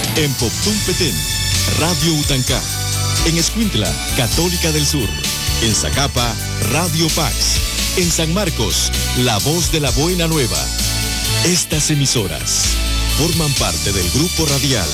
En Poptún Petén, Radio Utancá. En Escuintla, Católica del Sur. En Zacapa, Radio Pax. En San Marcos, La Voz de la Buena Nueva. Estas emisoras forman parte del grupo radial